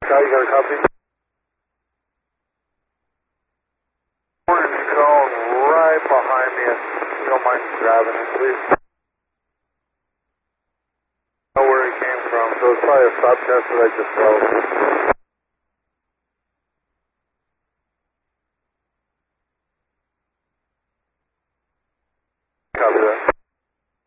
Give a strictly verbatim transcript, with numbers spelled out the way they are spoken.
Sky, you got a copy? Orange cone right behind me. If you don't mind grabbing it, please. I know where it came from, so it's probably a stop test that I just felt. Copy that.